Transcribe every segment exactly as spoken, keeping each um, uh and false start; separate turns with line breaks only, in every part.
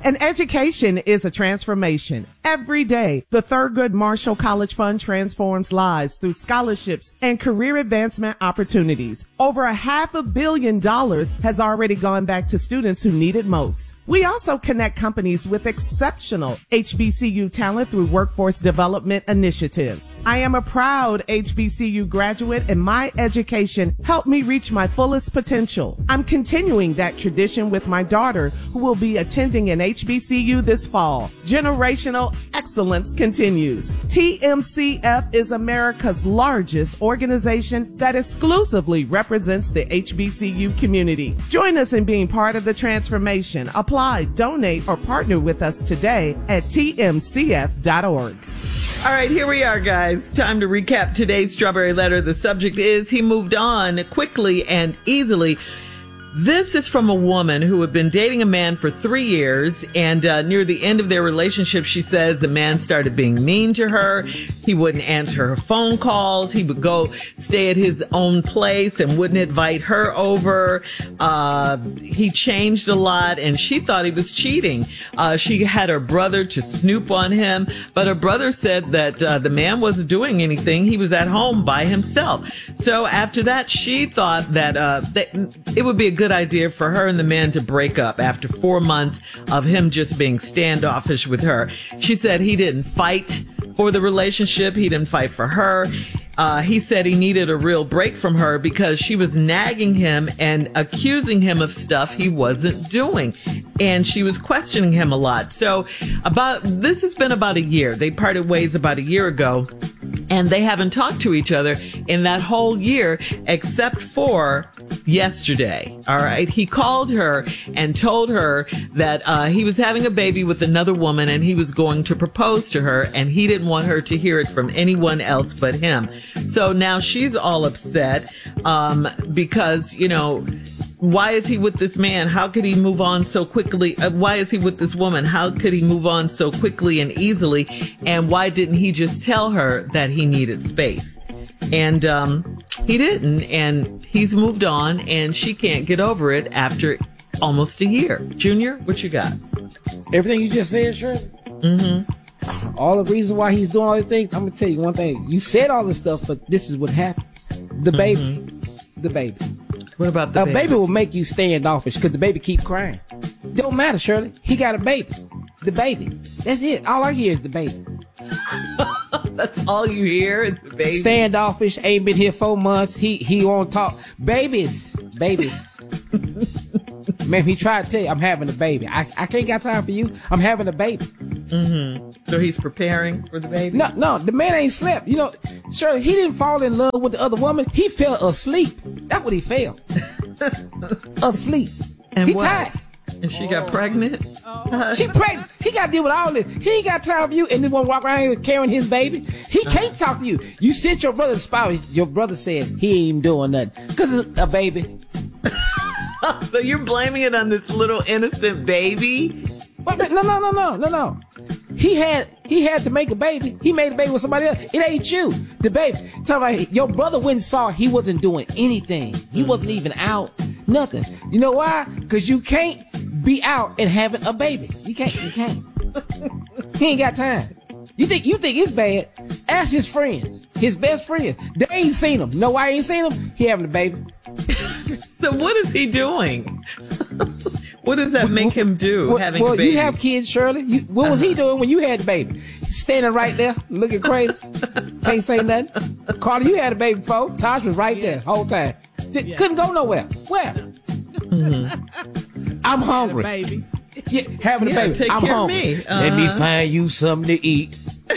And education is a transformation. Every day, the Thurgood Marshall College Fund transforms lives through scholarships and career advancement opportunities. Over a half a billion dollars has already gone back to students who need it most. We also connect companies with exceptional H B C U talent through workforce development initiatives. I am a proud H B C U graduate, and my education helped me reach my fullest potential. I'm continuing that tradition with my daughter, who will be attending an H B C U this fall. Generational excellence continues. T M C F is America's largest organization that exclusively represents the H B C U community. Join us in being part of the transformation. Apply, donate, or partner with us today at T M C F dot org.
All right, here we are, guys. Time to recap today's Strawberry Letter. The subject is he moved on quickly and easily. This is from a woman who had been dating a man for three years, and uh, near the end of their relationship, she says the man started being mean to her. He wouldn't answer her phone calls. He would go stay at his own place and wouldn't invite her over. Uh, he changed a lot, and she thought he was cheating. Uh, she had her brother to snoop on him, but her brother said that uh, the man wasn't doing anything. He was at home by himself. So after that, she thought that, uh, that it would be a good idea for her and the man to break up after four months of him just being standoffish with her. She said he didn't fight for the relationship. He didn't fight for her. Uh, he said he needed a real break from her because she was nagging him and accusing him of stuff he wasn't doing. And she was questioning him a lot. So about this has been about a year. They parted ways about a year ago. And they haven't talked to each other in that whole year, except for yesterday. All right. He called her and told her that uh, he was having a baby with another woman and he was going to propose to her, and he didn't want her to hear it from anyone else but him. So now she's all upset um, because, you know, why is he with this man? How could he move on so quickly? Uh, why is he with this woman? How could he move on so quickly and easily? And why didn't he just tell her that he needed space? And um, he didn't. And he's moved on, and she can't get over it after almost a year. Junior, what you got?
Everything you just said, Shirley.
Mm-hmm.
All the reasons why he's doing all these things. I'm going to tell you one thing. You said all this stuff, but this is what happens. The baby. Mm-hmm. The baby.
What about the
a
baby?
baby will make you standoffish because the baby keep crying. Don't matter, Shirley. He got a baby. The baby. That's it. All I hear is the baby.
That's all you hear? It's the baby.
Standoffish. Ain't been here four months. He he won't talk. Babies. Babies. Man, he tried to tell you, I'm having a baby. I, I can't got time for you. I'm having a baby.
Mm-hmm. So he's preparing for the baby?
No, no, the man ain't slept. You know, Shirley, he didn't fall in love with the other woman. He fell asleep. That's what he fell. Asleep.
And
he
what?
tired.
And she got pregnant?
Oh. She pregnant. He got to deal with all this. He ain't got time for you and then want to walk around here carrying his baby. He can't talk to you. You sent your brother's spouse. Your brother said he ain't doing nothing because it's a baby.
So you're blaming it on this little innocent baby?
But, no, no, no, no, no, no. He had he had to make a baby. He made a baby with somebody else. It ain't you. The baby. Tell me, your brother went and saw he wasn't doing anything. He wasn't even out. Nothing. You know why? Because you can't be out and having a baby. You can't. You can't. He ain't got time. You think you think it's bad? Ask his friends, his best friends. They ain't seen him. Know why I ain't seen him? He having a baby.
So what is he doing? What does that make him do,
well,
having
well,
a baby?
You have kids, Shirley. You, what was uh-huh. he doing when you had the baby? Standing right there, looking crazy. Can't say nothing. Carter, you had a baby before. Tosh was right yeah. there the whole time. Just, yeah. Couldn't go nowhere. Where? Mm-hmm. I'm hungry.
Baby.
Yeah, having
yeah,
a baby.
Take
I'm
care
hungry.
Of me. Uh-huh.
Let me find you something to eat.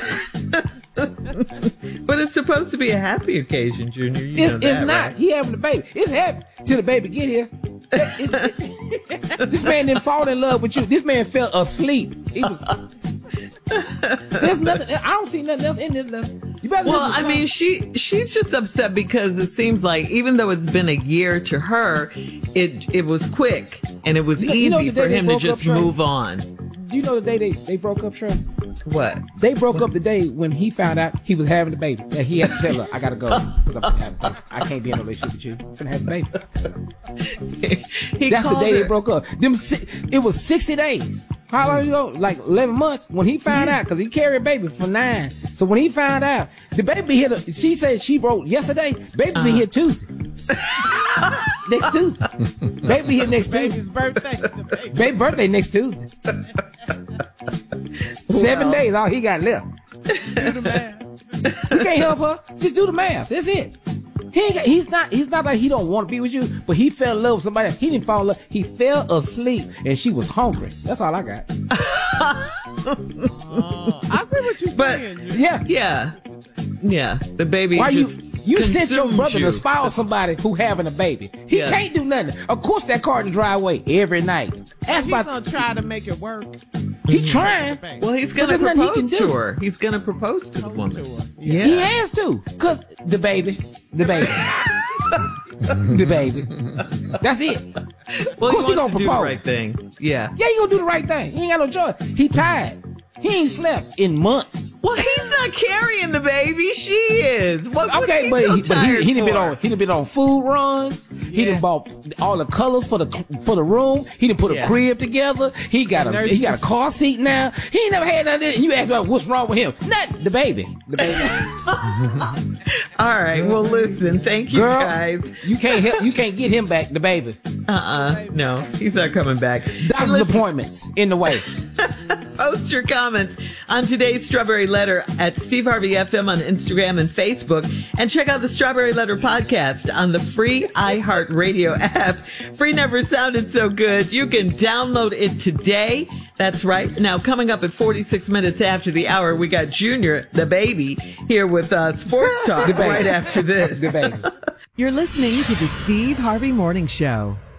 But it's supposed to be a happy occasion, Junior. You
it,
know that,
it's not.
Right?
He having a baby. It's happy till the baby get here. It's, it, this man didn't fall in love with you. This man fell asleep. He was, there's nothing. I don't see nothing else in this. You better
well, I mean, she she's just upset because it seems like even though it's been a year to her, it it was quick and it was you know, easy you know for him to just move on.
Do you know the day they, they broke up, Trey?
What?
They broke what? up the day when he found out he was having a baby. That he had to tell her, I gotta go. Because I'm having a baby. I can't be in a relationship with you. I'm gonna have a baby.
he
That's the day
her.
they broke up. Them, it was sixty days. How long you go? Like eleven months. When he found out, because he carried a baby for nine. So when he found out, the baby hit. A, she said she wrote yesterday. Baby uh-huh. be here Tuesday. Next Tuesday. Baby here next Tuesday.
Baby's birthday.
Baby. baby birthday next Tuesday. Seven well. days. All he got left.
Do the math.
You can't help her. Just do the math. That's it. He ain't got, he's not he's not like he don't want to be with you, but he fell in love with somebody. He didn't fall in love. He fell asleep and she was hungry. That's all I got.
uh, I see what you're
but,
saying.
Yeah.
Yeah. Yeah. The baby
Why
just
you you sent your brother
you.
to spy on somebody who having a baby. He yeah. can't do nothing. Of course that car in the driveway every night.
That's he's gonna try to make it work.
He mm-hmm. trying.
Well, he's gonna propose he to her. He's gonna propose to the woman.
Yeah. He has to, cause the baby, the baby, the baby. That's it.
Well,
of course
he,
he gonna
to
propose.
Do the right thing. Yeah.
Yeah, he gonna do the right thing. He ain't got no choice. He tired. He ain't slept in months.
Well, he's not carrying the baby. She is. What,
okay,
what
but he,
so
but he, he done
for?
been on he done been on food runs. He yes. done bought all the colors for the for the room. He done put yeah. a crib together. He got a he got a car seat now. He ain't never had none of this. And you ask about what's wrong with him? Not the baby. The baby.
All right. Well, listen. Thank you,
Girl,
guys.
You can't help. You can't get him back. The baby.
Uh uh No, he's not coming back.
Doctor's listen. appointments in the way.
Post your comments on today's Strawberry Letter at Steve Harvey F M on Instagram and Facebook. And check out the Strawberry Letter podcast on the free iHeartRadio app. Free never sounded so good. You can download it today. That's right. Now, coming up at forty-six minutes after the hour, we got Junior, the baby, here with uh, Sports Talk right after this.
The baby.
You're listening to the Steve Harvey Morning Show.